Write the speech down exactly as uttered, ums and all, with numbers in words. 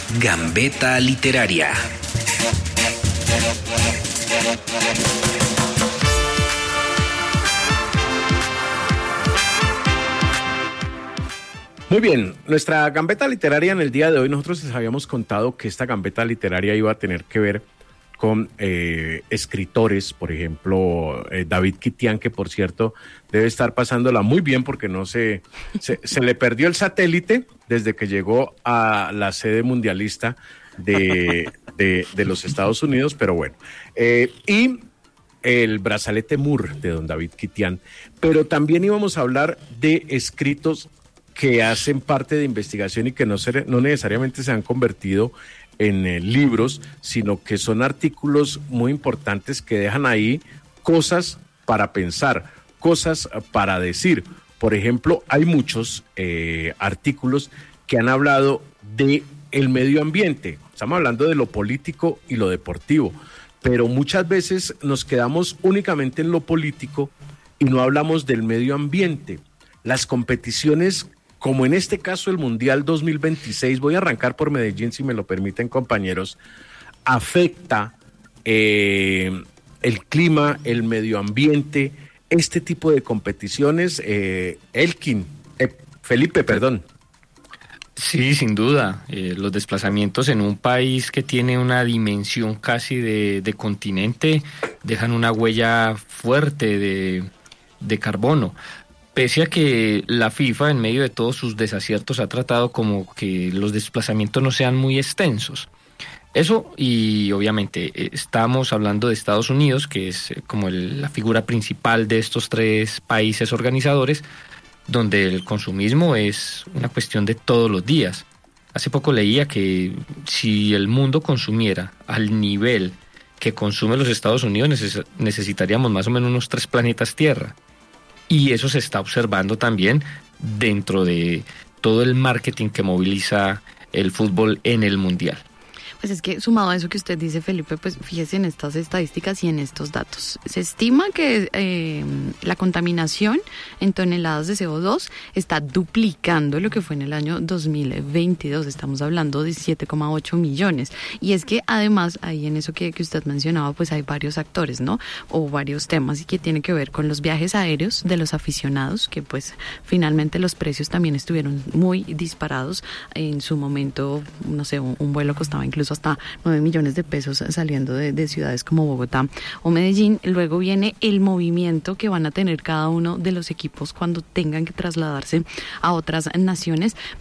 Gambeta Literaria. Muy bien, nuestra gambeta literaria en el día de hoy, nosotros les habíamos contado que esta gambeta literaria iba a tener que ver con eh, escritores, por ejemplo, eh, David Kitian, que por cierto debe estar pasándola muy bien porque no se, se, se le perdió el satélite desde que llegó a la sede mundialista de, de, de los Estados Unidos, pero bueno. Eh, y el brazalete Moore de don David Kitian, pero también íbamos a hablar de escritos que hacen parte de investigación y que no, ser, no necesariamente se han convertido en eh, libros, sino que son artículos muy importantes que dejan ahí cosas para pensar, cosas para decir. Por ejemplo, hay muchos eh, artículos que han hablado de el medio ambiente. Estamos hablando de lo político y lo deportivo, pero muchas veces nos quedamos únicamente en lo político y no hablamos del medio ambiente. Las competiciones, como en este caso el Mundial dos mil veintiséis, voy a arrancar por Medellín si me lo permiten, compañeros, afecta eh, el clima, el medio ambiente, este tipo de competiciones. Eh, Elkin, eh, Felipe, perdón. Sí, sin duda. Eh, los desplazamientos en un país que tiene una dimensión casi de, de continente dejan una huella fuerte de, de carbono. Pese a que la FIFA, en medio de todos sus desaciertos, ha tratado como que los desplazamientos no sean muy extensos. Eso, y obviamente estamos hablando de Estados Unidos, que es como el, la figura principal de estos tres países organizadores, donde el consumismo es una cuestión de todos los días. Hace poco leía que si el mundo consumiera al nivel que consume los Estados Unidos, neces- necesitaríamos más o menos unos tres planetas Tierra. Y eso se está observando también dentro de todo el marketing que moviliza el fútbol en el Mundial. Pues es que sumado a eso que usted dice, Felipe, pues fíjese en estas estadísticas y en estos datos. Se estima que eh, la contaminación en toneladas de C O dos está duplicando lo que fue en el año dos mil veintidós. Estamos hablando de siete coma ocho millones. Y es que además, ahí en eso que, que usted mencionaba, pues hay varios actores, ¿no? O varios temas y que tiene que ver con los viajes aéreos de los aficionados, que pues finalmente los precios también estuvieron muy disparados. En su momento, no sé, un, un vuelo costaba incluso hasta nueve millones de pesos saliendo de, de ciudades como Bogotá o Medellín. Luego viene el movimiento que van a tener cada uno de los equipos cuando tengan que trasladarse a otras naciones,